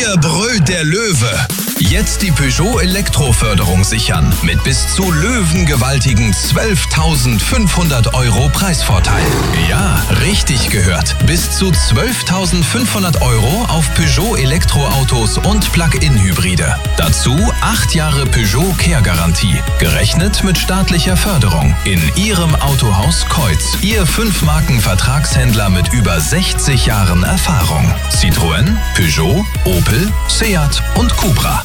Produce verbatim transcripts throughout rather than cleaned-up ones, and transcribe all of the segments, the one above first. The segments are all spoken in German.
Hier brüllt der Löwe. Jetzt die Peugeot Elektroförderung sichern. Mit bis zu löwengewaltigen zwölftausendfünfhundert Euro Preisvorteil. Ja, richtig gehört. Bis zu zwölftausendfünfhundert Euro auf Peugeot Elektroautos und Plug-in-Hybride. Dazu acht Jahre Peugeot Care-Garantie. Gerechnet mit staatlicher Förderung. In Ihrem Autohaus Keutz. Ihr Fünf-Marken-Vertragshändler mit über sechzig Jahren Erfahrung. Citroën, Peugeot, Opel, Seat und Cupra.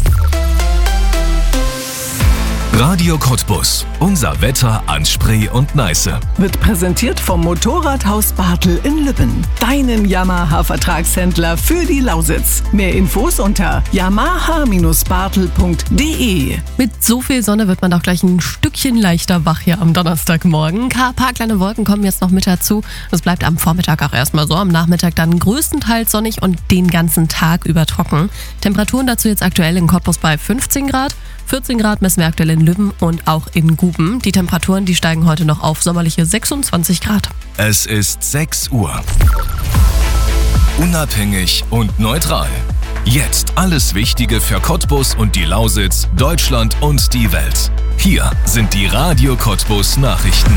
Radio Cottbus. Unser Wetter an Spree und Neiße. Wird präsentiert vom Motorradhaus Bartel in Lübben. Deinen Yamaha-Vertragshändler für die Lausitz. Mehr Infos unter yamaha Bindestrich bartel punkt de. Mit so viel Sonne wird man doch gleich ein Stückchen leichter wach hier am Donnerstagmorgen. Ein paar kleine Wolken kommen jetzt noch mit dazu. Es bleibt am Vormittag auch erstmal so. Am Nachmittag dann größtenteils sonnig und den ganzen Tag über trocken. Temperaturen dazu jetzt aktuell in Cottbus bei fünfzehn Grad. vierzehn Grad messen wir aktuell in Lübben und auch in Guben. Die Temperaturen, die steigen heute noch auf sommerliche sechsundzwanzig Grad. Es ist sechs Uhr. Unabhängig und neutral. Jetzt alles Wichtige für Cottbus und die Lausitz, Deutschland und die Welt. Hier sind die Radio Cottbus Nachrichten.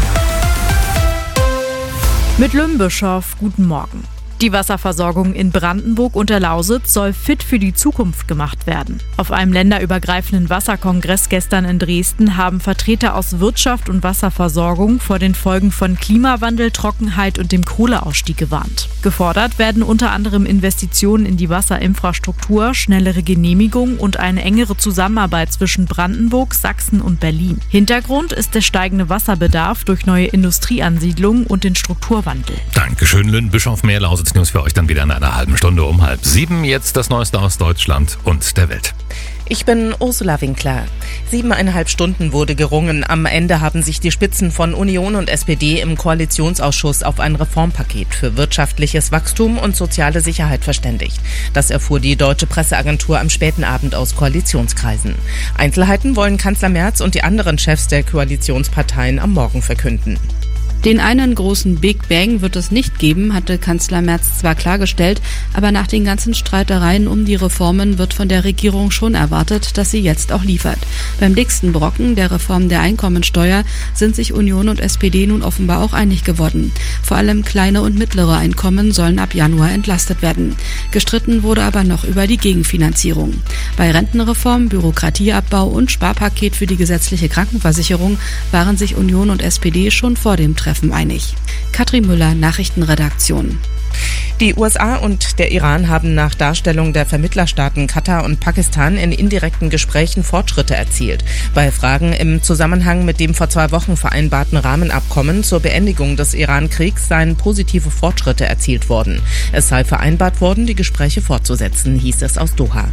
Mit Lümbischow, guten Morgen. Die Wasserversorgung in Brandenburg und der Lausitz soll fit für die Zukunft gemacht werden. Auf einem länderübergreifenden Wasserkongress gestern in Dresden haben Vertreter aus Wirtschaft und Wasserversorgung vor den Folgen von Klimawandel, Trockenheit und dem Kohleausstieg gewarnt. Gefordert werden unter anderem Investitionen in die Wasserinfrastruktur, schnellere Genehmigungen und eine engere Zusammenarbeit zwischen Brandenburg, Sachsen und Berlin. Hintergrund ist der steigende Wasserbedarf durch neue Industrieansiedlungen und den Strukturwandel. Dankeschön, Lynn-Bischof. Mehr Lausitz News für euch dann wieder in einer halben Stunde um halb sieben. Jetzt das Neueste aus Deutschland und der Welt. Ich bin Ursula Winkler. Siebeneinhalb Stunden wurde gerungen. Am Ende haben sich die Spitzen von Union und S P D im Koalitionsausschuss auf ein Reformpaket für wirtschaftliches Wachstum und soziale Sicherheit verständigt. Das erfuhr die Deutsche Presseagentur am späten Abend aus Koalitionskreisen. Einzelheiten wollen Kanzler Merz und die anderen Chefs der Koalitionsparteien am Morgen verkünden. Den einen großen Big Bang wird es nicht geben, hatte Kanzler Merz zwar klargestellt, aber nach den ganzen Streitereien um die Reformen wird von der Regierung schon erwartet, dass sie jetzt auch liefert. Beim dicksten Brocken, der Reform der Einkommensteuer, sind sich Union und S P D nun offenbar auch einig geworden. Vor allem kleine und mittlere Einkommen sollen ab Januar entlastet werden. Gestritten wurde aber noch über die Gegenfinanzierung. Bei Rentenreform, Bürokratieabbau und Sparpaket für die gesetzliche Krankenversicherung waren sich Union und S P D schon vor dem Treffen einig. Katrin Müller, Nachrichtenredaktion. Die U S A und der Iran haben nach Darstellung der Vermittlerstaaten Katar und Pakistan in indirekten Gesprächen Fortschritte erzielt. Bei Fragen im Zusammenhang mit dem vor zwei Wochen vereinbarten Rahmenabkommen zur Beendigung des Iran-Kriegs seien positive Fortschritte erzielt worden. Es sei vereinbart worden, die Gespräche fortzusetzen, hieß es aus Doha.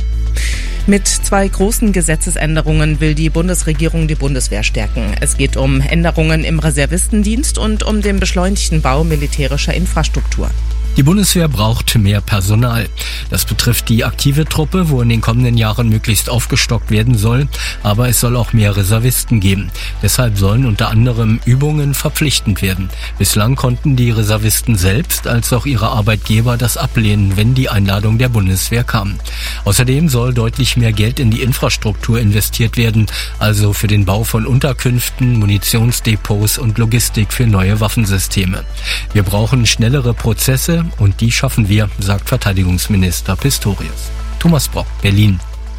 Mit zwei großen Gesetzesänderungen will die Bundesregierung die Bundeswehr stärken. Es geht um Änderungen im Reservistendienst und um den beschleunigten Bau militärischer Infrastruktur. Die Bundeswehr braucht mehr Personal. Das betrifft die aktive Truppe, wo in den kommenden Jahren möglichst aufgestockt werden soll. Aber es soll auch mehr Reservisten geben. Deshalb sollen unter anderem Übungen verpflichtend werden. Bislang konnten die Reservisten selbst als auch ihre Arbeitgeber das ablehnen, wenn die Einladung der Bundeswehr kam. Außerdem soll deutlich mehr Geld in die Infrastruktur investiert werden, also für den Bau von Unterkünften, Munitionsdepots und Logistik für neue Waffensysteme. Wir brauchen schnellere Prozesse, und die schaffen wir, sagt Verteidigungsminister Pistorius. Thomas Brock, Berlin.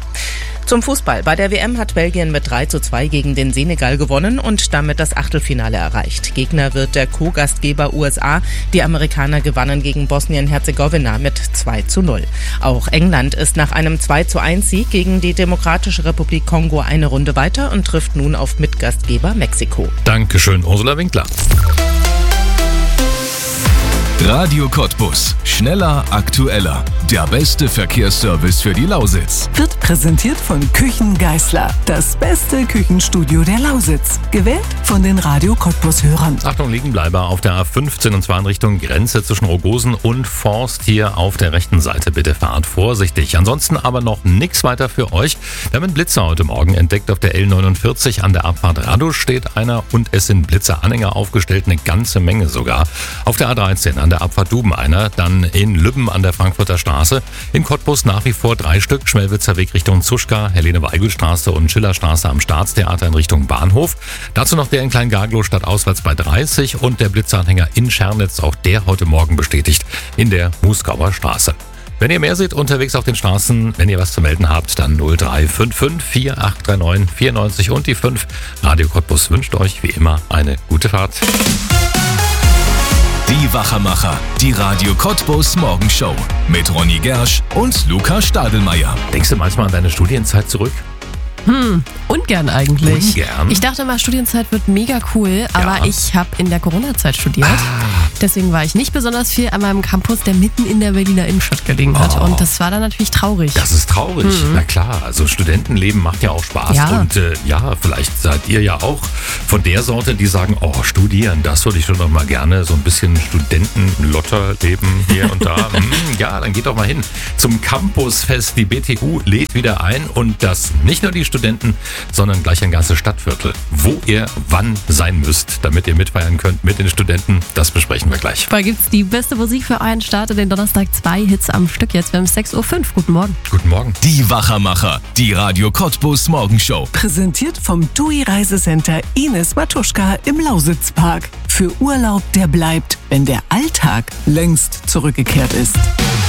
Zum Fußball. Bei der W M hat Belgien mit drei zu zwei gegen den Senegal gewonnen und damit das Achtelfinale erreicht. Gegner wird der Co-Gastgeber U S A. Die Amerikaner gewannen gegen Bosnien-Herzegowina mit zwei zu null. Auch England ist nach einem zwei zu eins Sieg gegen die Demokratische Republik Kongo eine Runde weiter und trifft nun auf Mitgastgeber Mexiko. Dankeschön, Ursula Winkler. Radio Cottbus. Schneller, aktueller. Der beste Verkehrsservice für die Lausitz. Wird präsentiert von Küchen Geißler. Das beste Küchenstudio der Lausitz. Gewählt von den Radio Cottbus-Hörern. Achtung, Liegenbleiber auf der A fünfzehn und zwar in Richtung Grenze zwischen Rogosen und Forst hier auf der rechten Seite. Bitte fahrt vorsichtig. Ansonsten aber noch nichts weiter für euch. Wir haben einen Blitzer heute Morgen entdeckt auf der L neunundvierzig. An der Abfahrt Radusch steht einer und es sind Blitzeranhänger aufgestellt. Eine ganze Menge sogar. Auf der A dreizehn an der der Abfahrt Dubeneiner, dann in Lübben an der Frankfurter Straße, in Cottbus nach wie vor drei Stück, Schmelwitzer Weg Richtung Zuschka, Helene-Weigel-Straße und Schillerstraße am Staatstheater in Richtung Bahnhof. Dazu noch der in Klein-Garglow stadtauswärts bei dreißig und der Blitzanhänger in Schernitz, auch der heute Morgen bestätigt, in der Musgauer Straße. Wenn ihr mehr seht unterwegs auf den Straßen, wenn ihr was zu melden habt, dann null drei fünf fünf vier acht drei neun vier neun und die fünf. Radio Cottbus wünscht euch wie immer eine gute Fahrt. Die Wachermacher, die Radio Cottbus Morgenshow mit Ronny Gersch und Luca Stadelmeier. Denkst du manchmal an deine Studienzeit zurück? Hm, ungern eigentlich. Ungern? Ich dachte mal, Studienzeit wird mega cool, aber Ja. ich habe in der Corona-Zeit studiert. Ah. Deswegen war ich nicht besonders viel an meinem Campus, der mitten in der Berliner Innenstadt gelegen hat. Oh. Und das war dann natürlich traurig. Das ist traurig. Na klar, also Studentenleben macht ja auch Spaß. Ja. Und äh, ja, vielleicht seid ihr ja auch von der Sorte, die sagen, oh, studieren, das würde ich schon noch mal gerne. So ein bisschen Studentenlotterleben hier und da. Hm, ja, dann geht doch mal hin zum Campusfest. Die B T U lädt wieder ein und das nicht nur die Studenten, sondern gleich ein ganzes Stadtviertel. Wo ihr wann sein müsst, damit ihr mitfeiern könnt mit den Studenten, das besprechen wir gleich. Da gibt's die beste Musik für euren Start in den Donnerstag. Zwei Hits am Stück jetzt. Wir haben sechs Uhr fünf. Guten Morgen. Guten Morgen. Die Wachermacher, die Radio Cottbus Morgenshow. Präsentiert vom T U I Reisecenter Ines Matuschka im Lausitzpark. Für Urlaub, der bleibt, wenn der Alltag längst zurückgekehrt ist.